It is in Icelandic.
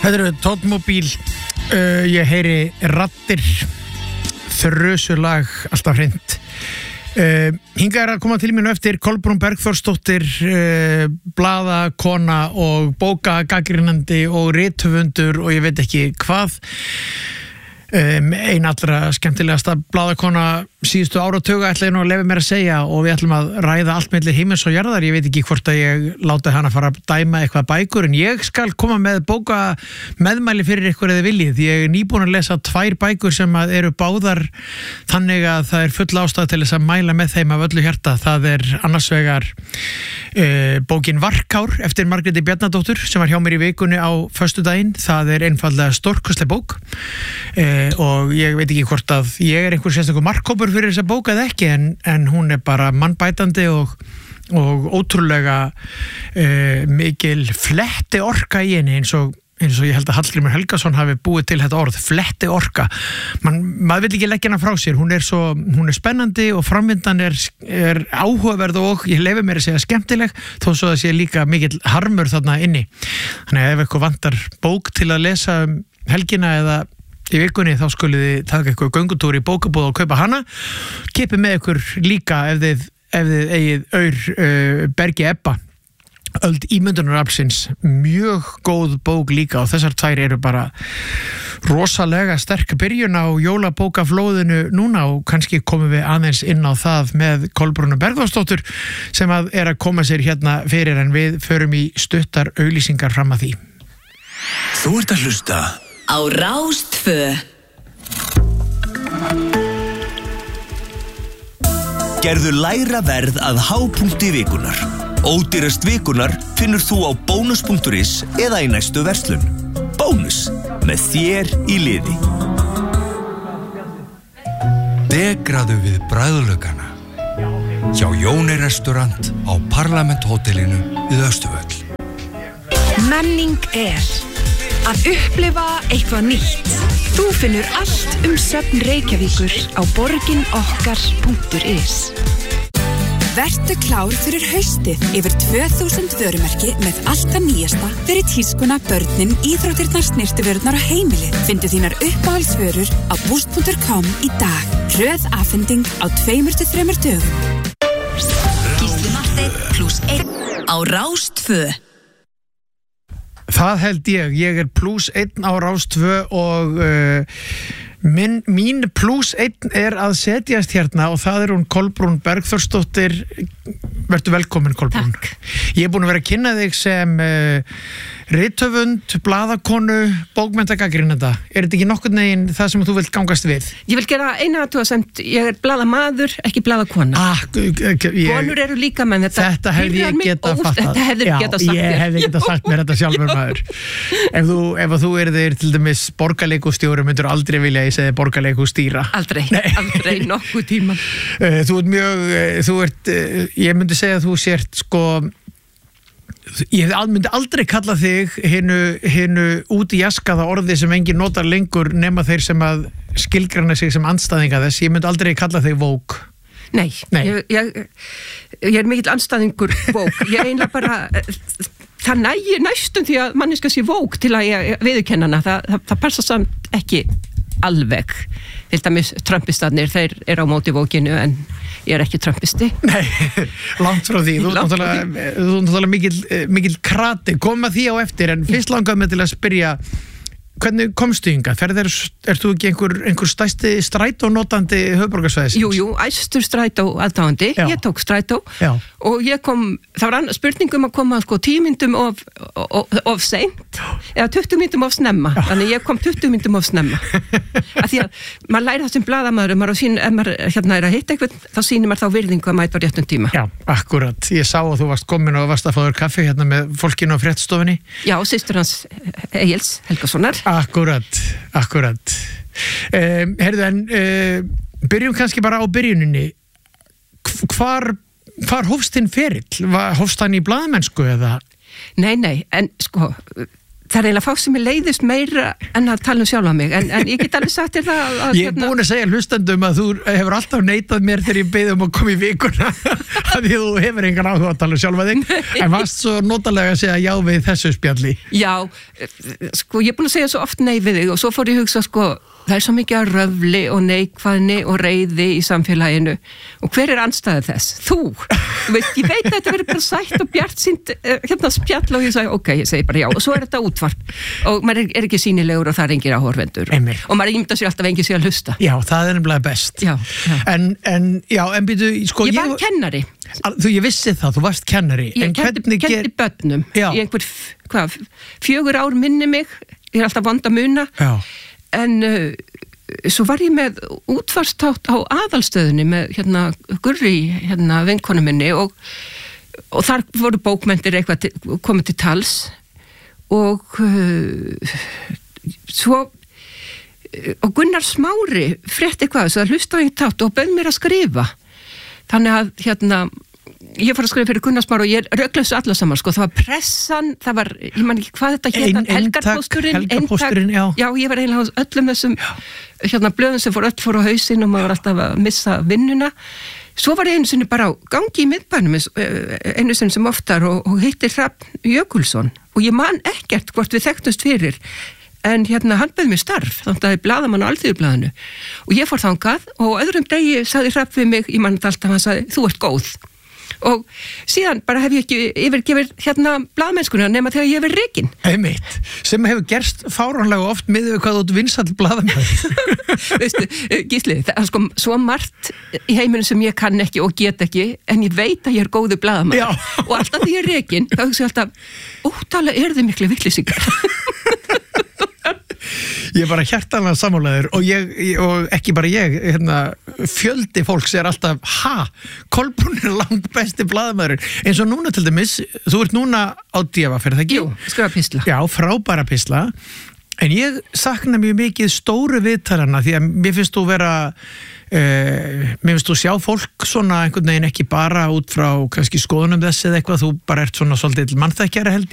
Þetta eru Tóttmóbíl, ég heyri raddir, þrösulag, alltaf hreint. Hingað að koma til mínu eftir Kolbrún Bergþórsdóttir, blaðakona og bókagagnrýnandi og rithöfundur og ég veit ekki hvað. Ein allra skemmtilegasta blaðakona síðustu áratuga ætla ég nú að leyfa mér að segja og við ætlum að ræða allt milli himins og jarðar. Ég veit ekki hvort að ég láti hana fara að dæma eitthvað bækur en ég skal koma með bóka meðmæli fyrir ykkur eða viljið. Ég er nýbúin að lesa 2 bækur sem eru báðar þannig að það er full ástæða til þess að mæla með þeim af öllu hjarta. Það er annars vegar bókin Varkár eftir Margréti Bjarnadóttur sem var hjá mér í vikunni á föstudaginn. Það er einfaldlega stórkostleg bók og ég veit ekki hvort að ég er einhver sérstakur markhópur fyrir þessa bók eða ekki en hún er bara mannbætandi og ótrúlega mikil fletti orka í henni eins og ég held að Hallgrímur Helgason hafi búið til þetta orð, fletti orka. Maður vil ekki leggja hana frá sér, hún er spennandi og framvindan er áhugaverð og ég leyfi mér að segja skemmtileg þó svo að sé líka mikill harmur þarna inni. Þannig að ef eitthvað vantar bók til að lesa helgina eða í vikunni þá skulið þið taka eitthvað göngutúr í bókabúð og kaupa hana. Kipið með ykkur líka ef þið eigið Bergi Ebba, Öld ímyndunaraflsins, mjög góð bók líka og þessar 2 eru bara rosalega sterk byrjun á jólabókaflóðinu núna og kannski komum við aðeins inn á það með Kolbrúnu Bergþórsdóttur sem að koma sér hérna fyrir en við förum í stuttar auglýsingar fram að því. Þú ert að hlusta á Rás 2. Gerðu lægra verð að hápunkti vikunar. Ódýrast vikunar finnur þú á bónus.is eða í næstu verslun. Bónus, með þér í liði. Degraðu við bragðlaugana hjá Jóni restaurant á Parlament-hótelinu við Austurvöll. Menning að upplifa eitthvað nýtt. Þú finnur allt svefn Reykjavíkur á borginokkar.is. Vertu klár fyrir haustið yfir 2000 vörumerki með allt það nýjasta fyrir tískuna, börnin, íþróttirnar, snyrtivörurnar og heimilið. Findu þínar uppáhaldsvörur á boost.com í dag. Hröð afhending á 2-3 dögum. Gísli Marteinn +1 á Rás 2. Það held ég er +1 á Rás 2 og mín +1 er að setjast hérna og það er hún Kolbrún Bergþórsdóttir. Vertu velkomin Kolbrún. Takk. Ég er búin að vera að kynna þig sem rithöfund, blaðakonu, bókmenntagagnrýnenda. Er þetta ekki nokkurn veginn það sem þú vilt gangast við? Ég vil gera eina athugasemd, ég er blaðamaður, ekki blaðakona. Konur eru líka menn þetta hefði ég geta fattað. Þetta hefði geta sagt ég hefði geta sagt mér þetta sjálfur maður. Ef þú erðir til dæmis borgarleikhússtjóri myndur aldrei vilja ég segja borgarleikhússtýra. Aldrei nokkuð tíma. Ég myndi segja að þú sért ég myndi aldrei kalla þig hinu út í jaskaða orði sem enginn notar lengur nema þeir sem að skilgreina sig sem andstæðinga þess. Ég myndi aldrei kalla þig woke. Nei. Ég er mikill andstæðingur woke. Ég einlega bara það nægir næstum því að manneska sé woke til að ég viðurkenna hana. Það passa samt ekki alveg. Til dæmis trumpistarnir, þeir eru á móti wokeinu en ég er ekki trumpisti. Nei, langt frá því. Þú náttúrulega mikil krati. Koma því á eftir en fyrst langaði mig til að spyrja hvernig komstu hingað? Ert þú ekki einhver stærsti strætónotandi höfuðborgarsvæðisins? Jú, æstur strætó aðdáandi. Ég tók strætó og ég kom, það var spurning að koma 10 mínútum of seint eða 20 mínútum of snemma. Þannig ég kom 20 mínútum of snemma. Af því að maður læri það sem blaðamaður, ef maður er að hitta eitthvað, þá sýnir maður þá virðingu að mæta á réttum tíma. Já, akkurat. Ég sá að þú varst komin og varst að fá þér kaffi hérna með fólkinu á fréttastofunni. Já, systur hans Egils Helgasonar. Akkurat. Heyrðu en byrjum kannski bara á byrjuninni. Hvar hófst þinn ferill? Hófst hann í blaðamennsku eða? Nei, en það eiginlega fá sem ég leiðist meira en að tala sjálfa mig, en ég get alveg sagt þér það að Ég búin að segja hlustendum að þú hefur alltaf neitað mér þegar ég beðið að koma í vikuna að því þú hefur engan áhuga að tala sjálfa þig, en varst svo notalega að segja já við þessu spjalli. Já, sko, ég er búin að segja svo oft nei við þig og svo fór ég að hugsa, sko, það er svo mikið að röfli og neikvæðni og reiði í samfélaginu og hver er andstæðið þess? Þú veist, ég veit að þetta verður bara sætt og bjartsýnt spjall og ég segi, ok, ég segi bara já og svo er þetta útvarp og maður er ekki sýnilegur og það er engir áhorfendur og maður ímyndar sér alltaf engin sér að hlusta. Já, það er nefnilega best. Já. En býtu, sko, ég var kennari. Ég vissi það, þú varst kennari. Ég kendi börnum í einhver, 4 ár minni mig, ég er alltaf vond að muna. Já. En svo var ég með útvarstátt á aðalstöðunni með Gurri, vinkonu minni og þar voru bókmenntir eitthvað komið til tals og svo og Gunnar Smári frétti eitthvað, svo það hlusta á einn tátt og bauð mér að skrifa. Þannig að ég fór að skrifa fyrir Gunnar Smári og ég röglaus alla saman, sko, það var pressan, það var, ég man ekki hvað þetta hétt, Helgarpósturinn, já, ég var eiginlega á öllum þessum blöðum sem fór á hausinn og maður var alltaf að missa vinnuna. Svo var ég einu sinni bara á gangi í miðbænum, einu sinni sem oftar og hitti Hrafn Jökulsson og ég man ekkert hvort við þekktumst fyrir, en hann bauð mér starf, þannig að ég blaðamann á Alþýðublaðinu og ég fór þangað og öðrum degi sagði Hrafn við mig, ég man þetta alltaf, hann sagði, þú ert góð. Og síðan bara hef ég ekki yfirgefið blaðmennskuna nema þegar ég verið rekin. Einmitt, sem hefur gerst fáránlega oft miðað við hvað þú ert vinsæll blaðamaður. Veistu, Gísli, það er sko svo margt í heiminum sem ég kann ekki og get ekki, en ég veit að ég er góður blaðamaður. Og alltaf því ég er rekin, þá hugsa ég alltaf, óttalega eru þið miklu vitleysingar. Ég er bara hjartanlega sammálaður og ekki bara ég, fjöldi fólks er alltaf, Kolbrún er langt besti blaðamaður, eins og núna til dæmis, þú ert núna á DV, fyrir það ekki? Jú, skrifa pistla. Já, frábæra pistla, en ég sakna mjög mikið stóru viðtalana því að mér finnst þú sjá fólk svona einhvern veginn ekki bara út frá kannski skoðunum þess eða eitthvað, þú bara ert svona svolítið mannþekkjari held ég.